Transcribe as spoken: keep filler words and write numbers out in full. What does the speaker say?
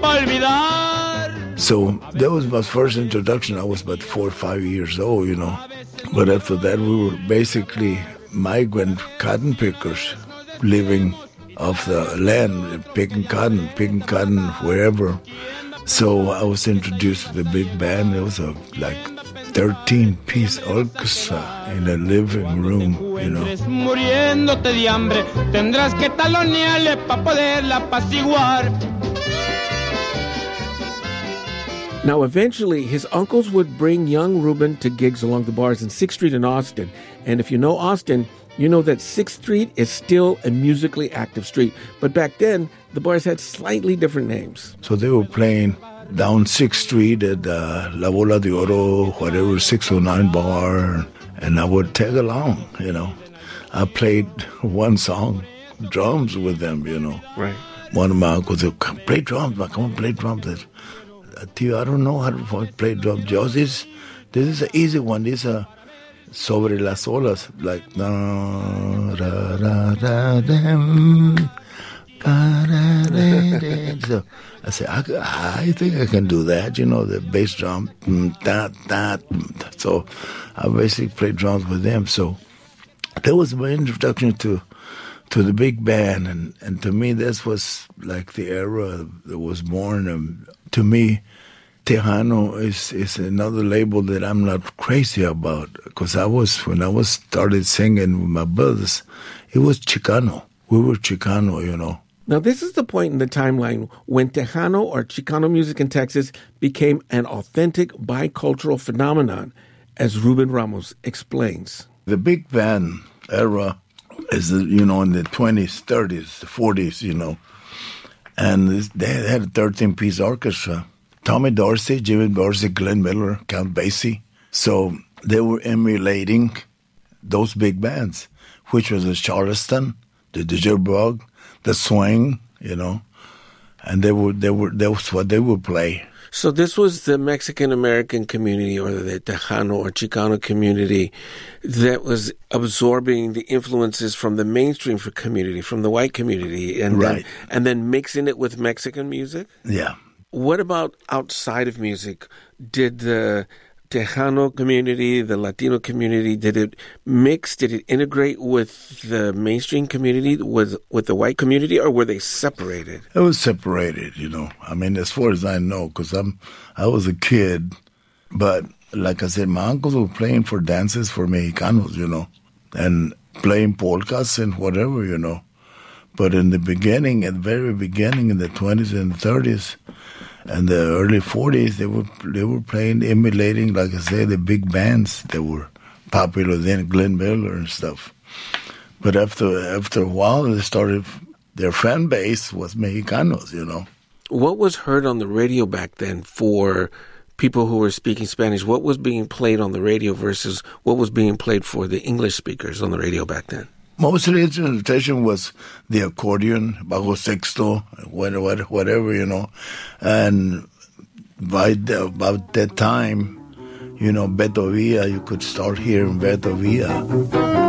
pa' olvidar. So that was my first introduction. I was about four or five years old, you know. But after that, we were basically migrant cotton pickers living off the land, picking cotton, picking cotton wherever. So I was introduced to the big band. It was a like thirteen-piece orchestra in a living room, you know. Muriéndote de hambre, tendrás que talonearle pa' poderla apaciguar. Now, eventually, his uncles would bring young Ruben to gigs along the bars in sixth Street in Austin. And if you know Austin, you know that sixth Street is still a musically active street. But back then, the bars had slightly different names. So they were playing down sixth Street at uh, La Bola de Oro, whatever, six oh nine bar. And I would tag along, you know. I played one song, drums with them, you know. Right. One of my uncles said, come play drums, man. Come on, play drums. Tio, I don't know how to play drums. Just this, this is an easy one. This is a sobre las olas, like da da da da da. So I said, I, I think I can do that. You know, the bass drum, da da. So I basically played drums with them. So that was my introduction to to the big band, and and to me, this was like the era that was born. Um, to me, Tejano is, is another label that I'm not crazy about, because I was, when I was started singing with my brothers, it was Chicano. We were Chicano, you know. Now, this is the point in the timeline when Tejano or Chicano music in Texas became an authentic bicultural phenomenon, as Ruben Ramos explains. The big band era is, you know, in the twenties, thirties, the forties, you know. And they had a thirteen-piece orchestra. Tommy Dorsey, Jimmy Dorsey, Glenn Miller, Count Basie. So they were emulating those big bands, which was the Charleston, the Jitterbug, the Swing, you know. And they were, they were, that was what they would play. So this was the Mexican-American community, or the Tejano or Chicano community, that was absorbing the influences from the mainstream for community, from the white community, and right. then, and then mixing it with Mexican music? Yeah. What about outside of music? Did the Tejano community, the Latino community, did it mix, did it integrate with the mainstream community, with, with the white community, or were they separated? It was separated, you know. I mean, as far as I know, because I'm, I was a kid. But like I said, my uncles were playing for dances for Mexicanos, you know, and playing polkas and whatever, you know. But in the beginning, at the very beginning, in the twenties and thirties, and the early forties, they were they were playing, emulating, like I said, the big bands that were popular then, Glenn Miller and stuff. But after after a while, they started, their fan base was Mexicanos, you know. What was heard on the radio back then for people who were speaking Spanish? What was being played on the radio versus what was being played for the English speakers on the radio back then? Most of the instrumentation was the accordion, bajo sexto, whatever, you know. And by the, about that time, you know, Beto Villa, you could start hearing Beto Villa.